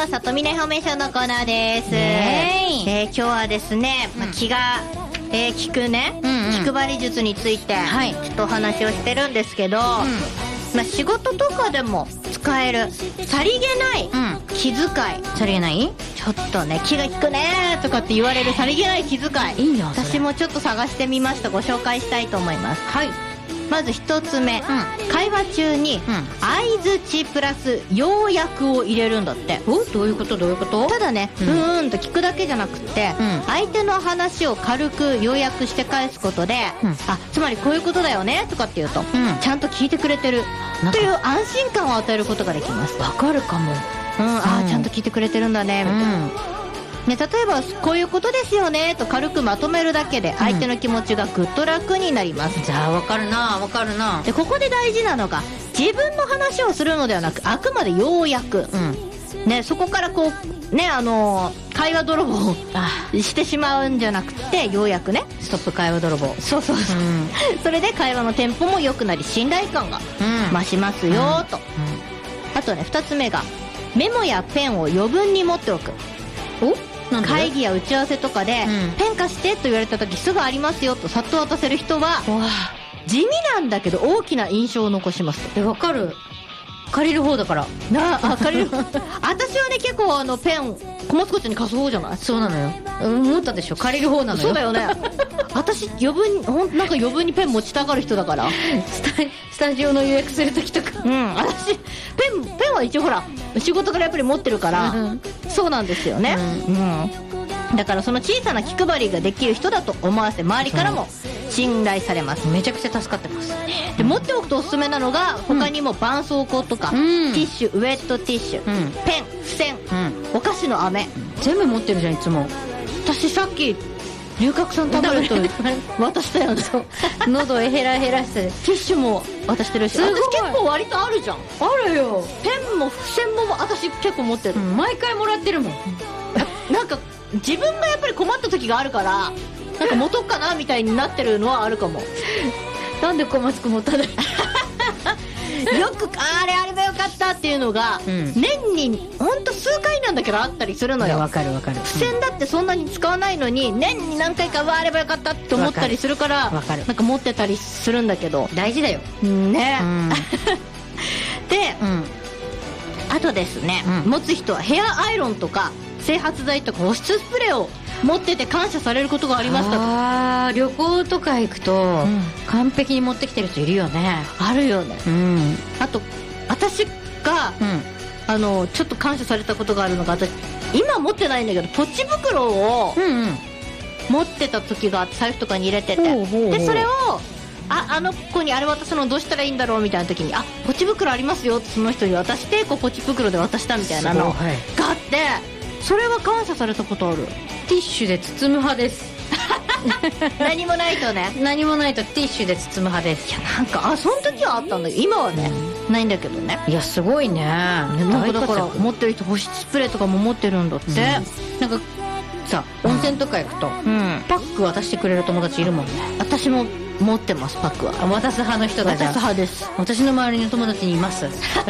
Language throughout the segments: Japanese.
の里見のインフォメーションのコーナーです。今日はですね、気が、利くね、気配り術について、ちょっとお話をしてるんですけど、仕事とかでも使えるさりげない気遣い、 さりげない、 ちょっとね気が利くねとかって言われるさりげない気遣い、 いいな。 私もちょっと探してみました。ご紹介したいと思います。 はい。 まず一つ目、会話中に相づちプラス要約を入れるんだって。 どういうことどういうこと？ ただね、と聞くだけじゃなくて、相手の話を軽く要約して返すことで、つまりこういうことだよねとかって言うと、ちゃんと聞いてくれてるという安心感を与えることができます。 わかるかも。 ちゃんと聞いてくれてるんだねみたいな。ね、例えばこういうことですよねと軽くまとめるだけで相手の気持ちがぐっと楽になります。 じゃあわかるなわかるな。 でここで大事なのが、自分の話をするのではなく、あくまで要約、ね、そこからこうね、会話泥棒をしてしまうんじゃなくて、要約ね、 ストップ会話泥棒。 そう、それで会話のテンポも良くなり信頼感が増しますよと。あとね、2つ目がメモやペンを余分に持っておく。会議や打ち合わせとかで、ペン貸してと言われた時すぐありますよとさっと渡せる人は、地味なんだけど大きな印象を残しますと。 わかる。借りる方だから借りる私はね、結構ペン小松こっちに貸す方じゃない？ そうなのよ。思ったでしょ、借りる方なのよ。 そうだよね私余分なんか余分にペン持ちたがる人だからスタジオの予約する時とか、 私ペンは一応ほら仕事からやっぱり持ってるから、そうなんですよね。だからその小さな気配りができる人だと思わせ、周りからも信頼されます。 めちゃくちゃ助かってます。 で持っておくとおすすめなのが、他にも絆創膏とか、ティッシュ、ウェットティッシュ、ペン、付箋、お菓子の飴、 全部持ってるじゃんいつも。 私さっき龍角散食べると渡したよね喉へらへらしてティッシュも渡してるし、私結構割とあるじゃん。 あるよ。 ペンも付箋も私結構持ってる、 毎回もらってるもんなんか自分がやっぱり困った時があるから、なんか持とっかなみたいになってるのはあるかもなんで小松くん持たないよくあればよかったっていうのが、年にほんと数回なんだけどあったりするのよ。 わかる。 付箋だってそんなに使わないのに、年に何回かあればよかったって思ったりするから、なんか持ってたりするんだけど、 大事だよね、で、あとですね、持つ人はヘアアイロンとか整髪剤とか保湿スプレーを持ってて感謝されることがありましたと。 旅行とか行くと、完璧に持ってきてる人いるよね。 あるよね。あと私が、ちょっと感謝されたことがあるのが、私今持ってないんだけどポチ袋を持ってた時があって、財布とかに入れてて、でそれをあの子にあれ渡すのどうしたらいいんだろうみたいな時に、ポチ袋ありますよってその人に渡して、こうポチ袋で渡したみたいなのがあって、それは感謝されたことある。 ティッシュで包む派です何もないとね、 何もないとティッシュで包む派です。 いやなんかその時はあったんだけど、今はねないんだけどね。 いやすごいね。 なんかだから持ってる人保湿スプレーとかも持ってるんだって、 なんかさ、温泉とか行くと、パック渡してくれる友達いるもんね。 私も持ってます、パックは。 渡す派の人だ。 渡す派です。 私の周りの友達にいます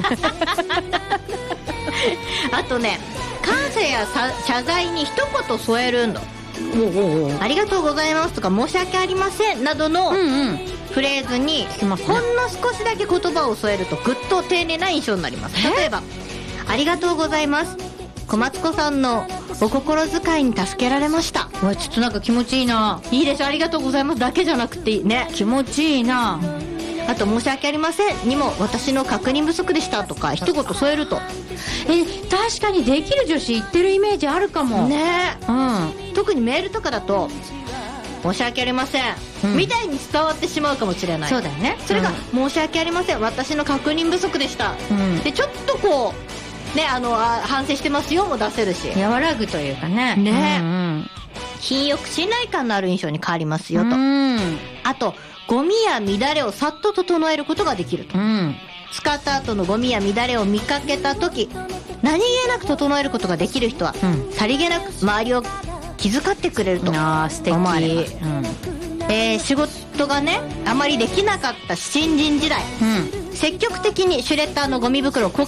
あとね、感謝や謝罪に一言添えるの。ありがとうございますとか申し訳ありませんなどのフレーズにほんの少しだけ言葉を添えるとぐっと丁寧な印象になります。例えば、ありがとうございます、小松子さんのお心遣いに助けられました。 うわ、ちょっとなんか気持ちいいな。 いいでしょ、ありがとうございますだけじゃなくていいね、 気持ちいいな。 あと申し訳ありませんにも私の確認不足でしたとか一言添えると、 確かにできる女子言ってるイメージあるかもね。特にメールとかだと申し訳ありません、みたいに伝わってしまうかもしれない。 そうだよね。 それが、申し訳ありません私の確認不足でした、でちょっとこうね、反省してますよも出せるし、 和らぐというかね。 品よく信頼感のある印象に変わりますよと。あとゴミや乱れをさっと整えることができると、使った後のゴミや乱れを見かけた時、何気なく整えることができる人は、さりげなく周りを気遣ってくれると思われます。仕事がねあまりできなかった新人時代、積極的にシュレッダーのゴミ袋を交